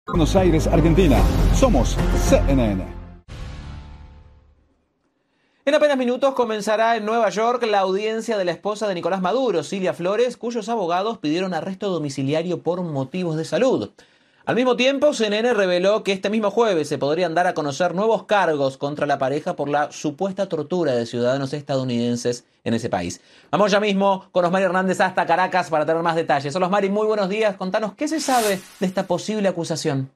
Buenos Aires, Argentina. Somos CNN. En apenas minutos comenzará en Nueva York la audiencia de la esposa de Nicolás Maduro, Cilia Flores, cuyos abogados pidieron arresto domiciliario por motivos de salud. Al mismo tiempo, CNN reveló que este mismo jueves se podrían dar a conocer nuevos cargos contra la pareja por la supuesta tortura de ciudadanos estadounidenses en ese país. Vamos ya mismo con Osmari Hernández hasta Caracas para tener más detalles. Hola Osmari, muy buenos días. Contanos, ¿qué se sabe de esta posible acusación?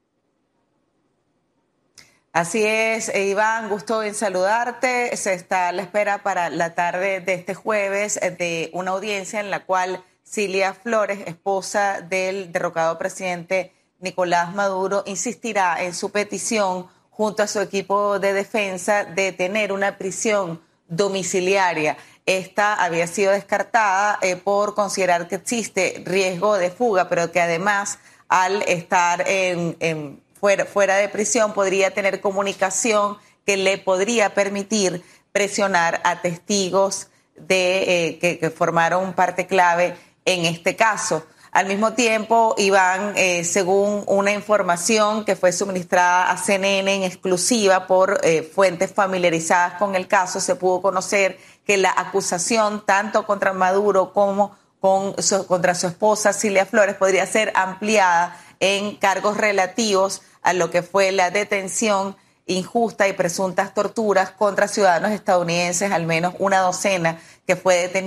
Así es, Iván, gusto en saludarte. Se está a la espera para la tarde de este jueves de una audiencia en la cual Cilia Flores, esposa del derrocado presidente Nicolás Maduro, insistirá en su petición junto a su equipo de defensa de tener una prisión domiciliaria. Esta había sido descartada por considerar que existe riesgo de fuga, pero que además al estar fuera de prisión podría tener comunicación que le podría permitir presionar a testigos que formaron parte clave en este caso. Al mismo tiempo, Iván, según una información que fue suministrada a CNN en exclusiva por fuentes familiarizadas con el caso, se pudo conocer que la acusación tanto contra Maduro como contra su esposa Cilia Flores podría ser ampliada en cargos relativos a lo que fue la detención injusta y presuntas torturas contra ciudadanos estadounidenses, al menos una docena que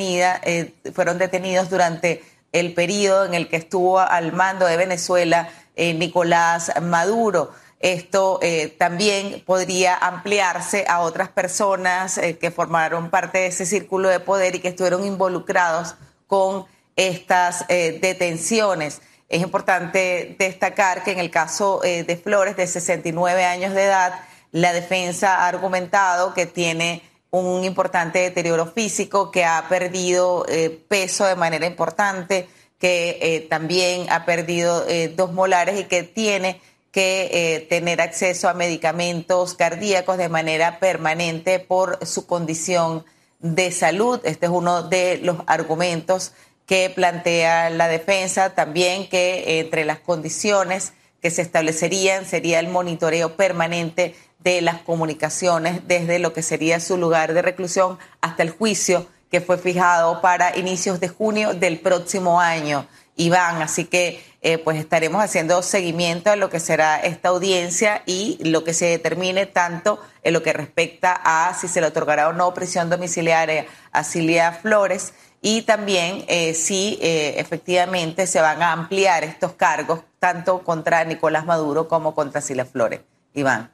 fueron detenidos durante el periodo en el que estuvo al mando de Venezuela Nicolás Maduro. Esto también podría ampliarse a otras personas que formaron parte de ese círculo de poder y que estuvieron involucrados con estas detenciones. Es importante destacar que en el caso de Flores, de 69 años de edad, la defensa ha argumentado que tiene un importante deterioro físico, que ha perdido peso de manera importante, que también ha perdido 2 molares y que tiene que tener acceso a medicamentos cardíacos de manera permanente por su condición de salud. Este es uno de los argumentos que plantea la defensa. También que entre las condiciones que se establecerían sería el monitoreo permanente de las comunicaciones desde lo que sería su lugar de reclusión hasta el juicio que fue fijado para inicios de junio del próximo año, Iván. Así que pues estaremos haciendo seguimiento a lo que será esta audiencia y lo que se determine tanto en lo que respecta a si se le otorgará o no prisión domiciliaria a Cilia Flores y también si efectivamente se van a ampliar estos cargos tanto contra Nicolás Maduro como contra Cilia Flores. Iván.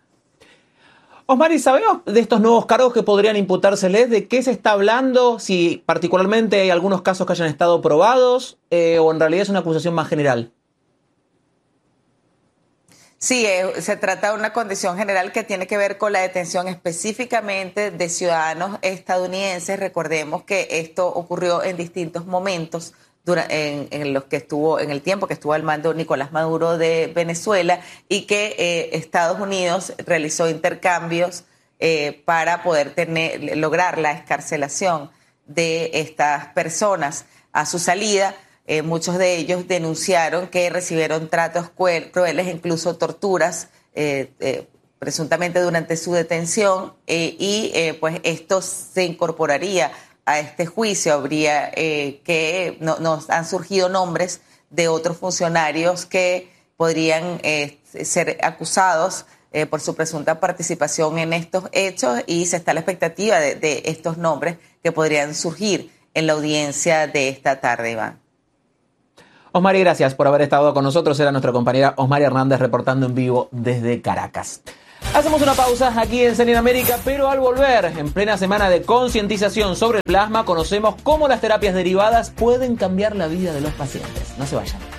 Osmari, ¿sabemos de estos nuevos cargos que podrían imputárseles? ¿De qué se está hablando? Si particularmente hay algunos casos que hayan estado probados o en realidad es una acusación más general. Sí, se trata de una condición general que tiene que ver con la detención específicamente de ciudadanos estadounidenses. Recordemos que esto ocurrió en distintos momentos en los que en el tiempo que estuvo al mando Nicolás Maduro de Venezuela y que Estados Unidos realizó intercambios para poder lograr la excarcelación de estas personas. A su salida, muchos de ellos denunciaron que recibieron tratos crueles, incluso torturas, presuntamente durante su detención, pues esto se incorporaría a este juicio. Habría que nos han surgido nombres de otros funcionarios que podrían ser acusados por su presunta participación en estos hechos y se está a la expectativa de estos nombres que podrían surgir en la audiencia de esta tarde, Iván. Osmari, gracias por haber estado con nosotros. Era nuestra compañera Osmari Hernández reportando en vivo desde Caracas. Hacemos una pausa aquí en CNN América, pero al volver, en plena semana de concientización sobre el plasma, conocemos cómo las terapias derivadas pueden cambiar la vida de los pacientes. No se vayan.